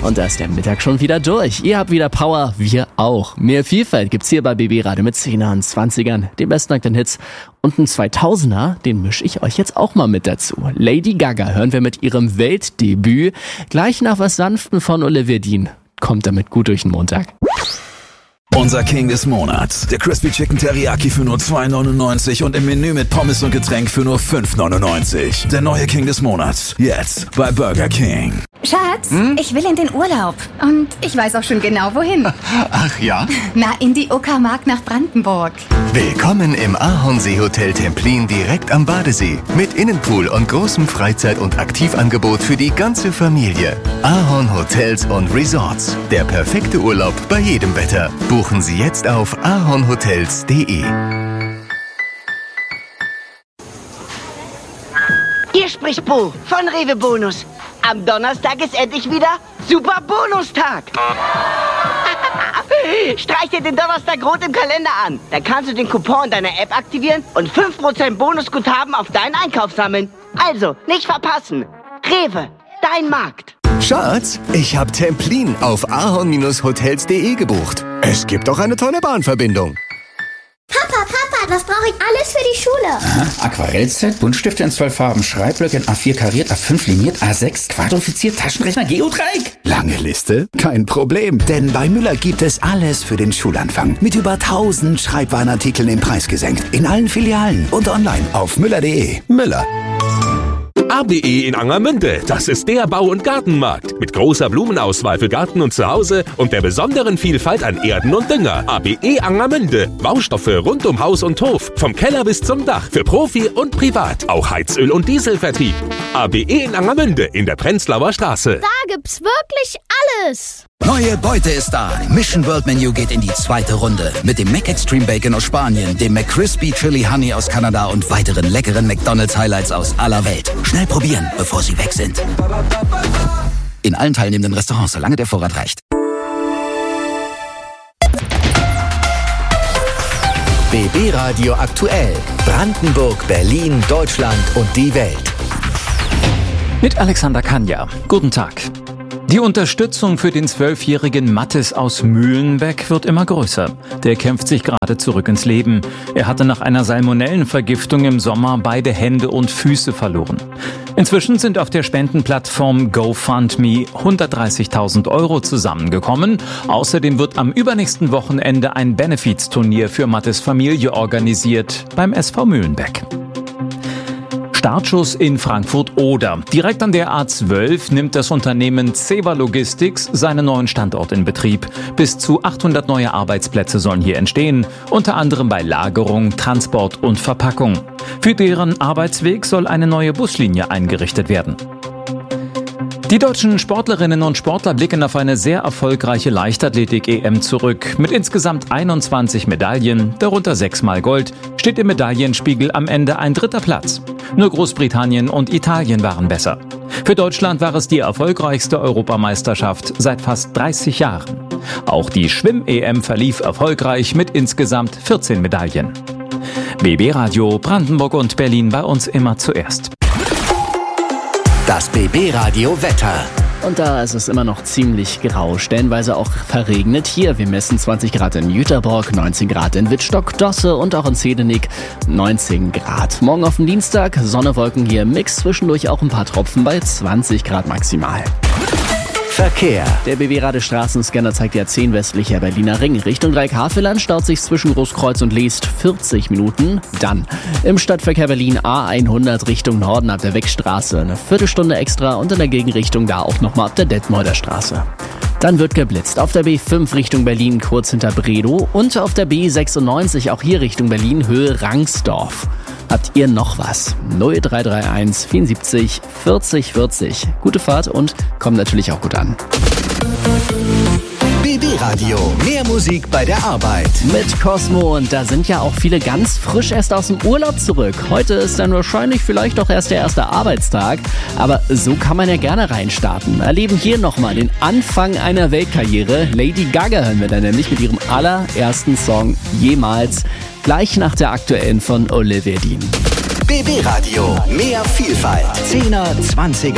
Und da ist der Mittag schon wieder durch. Ihr habt wieder Power, wir auch. Mehr Vielfalt gibt's hier bei BB Radio mit 10ern, 20ern, den besten aktuellen Hits und einen 2000er, den mische ich euch jetzt auch mal mit dazu. Lady Gaga hören wir mit ihrem Weltdebüt. Gleich nach was Sanftem von Olivia Dean. Kommt damit gut durch den Montag. Unser King des Monats. Der Crispy Chicken Teriyaki für nur $2,99 und im Menü mit Pommes und Getränk für nur $5,99. Der neue King des Monats. Jetzt bei Burger King. Schatz, ich will in den Urlaub. Und ich weiß auch schon genau, wohin. Ach ja? Na, in die Uckermark nach Brandenburg. Willkommen im Ahornsee-Hotel Templin direkt am Badesee. Mit Innenpool und großem Freizeit- und Aktivangebot für die ganze Familie. Ahorn Hotels und Resorts. Der perfekte Urlaub bei jedem Wetter. Buchen Sie jetzt auf ahornhotels.de. Hier spricht Bo von Rewe Bonus. Am Donnerstag ist endlich wieder Super Bonustag. Streich dir den Donnerstag rot im Kalender an. Da kannst du den Coupon deiner App aktivieren und 5% Bonusguthaben auf deinen Einkauf sammeln. Also, nicht verpassen. Rewe, dein Markt. Schatz, ich habe Templin auf ahorn-hotels.de gebucht. Es gibt auch eine tolle Bahnverbindung. Papa, was brauche ich alles für die Schule? Aha, Aquarellset, Buntstifte in 12 Farben, Schreibblöcke in A4 kariert, A5 liniert, A6 quadrifiziert, Taschenrechner, Geodreieck. Lange Liste? Kein Problem, denn bei Müller gibt es alles für den Schulanfang. Mit über 1000 Schreibwarenartikeln im Preis gesenkt. In allen Filialen und online auf müller.de. Müller. ABE in Angermünde, das ist der Bau- und Gartenmarkt. Mit großer Blumenauswahl für Garten und Zuhause und der besonderen Vielfalt an Erden und Dünger. ABE Angermünde, Baustoffe rund um Haus und Hof, vom Keller bis zum Dach, für Profi und Privat. Auch Heizöl- und Dieselvertrieb. ABE in Angermünde in der Prenzlauer Straße. Da gibt's wirklich alles. Neue Beute ist da. Mission World Menu geht in die zweite Runde. Mit dem Mac Extreme Bacon aus Spanien, dem McCrispy Chili Honey aus Kanada und weiteren leckeren McDonald's Highlights aus aller Welt. Schnell probieren, bevor sie weg sind. In allen teilnehmenden Restaurants, solange der Vorrat reicht. BB Radio aktuell. Brandenburg, Berlin, Deutschland und die Welt. Mit Alexander Kanja. Guten Tag. Die Unterstützung für den 12-jährigen Mathis aus Mühlenbeck wird immer größer. Der kämpft sich gerade zurück ins Leben. Er hatte nach einer Salmonellenvergiftung im Sommer beide Hände und Füße verloren. Inzwischen sind auf der Spendenplattform GoFundMe 130.000 € zusammengekommen. Außerdem wird am übernächsten Wochenende ein Benefizturnier für Mathis Familie organisiert beim SV Mühlenbeck. Startschuss in Frankfurt-Oder. Direkt an der A12 nimmt das Unternehmen Ceva Logistics seinen neuen Standort in Betrieb. Bis zu 800 neue Arbeitsplätze sollen hier entstehen, unter anderem bei Lagerung, Transport und Verpackung. Für deren Arbeitsweg soll eine neue Buslinie eingerichtet werden. Die deutschen Sportlerinnen und Sportler blicken auf eine sehr erfolgreiche Leichtathletik-EM zurück. Mit insgesamt 21 Medaillen, darunter 6-mal Gold, steht im Medaillenspiegel am Ende ein 3. Platz. Nur Großbritannien und Italien waren besser. Für Deutschland war es die erfolgreichste Europameisterschaft seit fast 30 Jahren. Auch die Schwimm-EM verlief erfolgreich mit insgesamt 14 Medaillen. BB Radio Brandenburg und Berlin bei uns immer zuerst. Das BB Radio Wetter. Und da ist es immer noch ziemlich grau, stellenweise auch verregnet. Hier, wir messen 20 Grad in Jüterborg, 19 Grad in Wittstock, Dosse und auch in Zehdenick 19 Grad. Morgen auf dem Dienstag, Sonne, Wolken hier im Mix, zwischendurch auch ein paar Tropfen bei 20 Grad maximal. Verkehr. Der BB-Radio Straßenscanner zeigt ja 10 westlicher Berliner Ring. Richtung Dreieck-Havelland staut sich zwischen Großkreuz und Leest 40 Minuten. Dann im Stadtverkehr Berlin A100 Richtung Norden ab der Weckstraße eine Viertelstunde extra und in der Gegenrichtung da auch nochmal ab der Detmolder Straße. Dann wird geblitzt auf der B5 Richtung Berlin kurz hinter Bredow und auf der B96 auch hier Richtung Berlin Höhe Rangsdorf. Habt ihr noch was? 0331 74 40 40. Gute Fahrt und kommt natürlich auch gut an. BB Radio. Mehr Musik bei der Arbeit. Mit Cosmo und da sind ja auch viele ganz frisch erst aus dem Urlaub zurück. Heute ist dann wahrscheinlich vielleicht auch erst der erste Arbeitstag, aber so kann man ja gerne reinstarten. Erleben hier nochmal den Anfang einer Weltkarriere. Lady Gaga hören wir dann nämlich mit ihrem allerersten Song jemals, gleich nach der aktuellen von Olivia Dean. BB Radio. Mehr Vielfalt. 10er, 20er.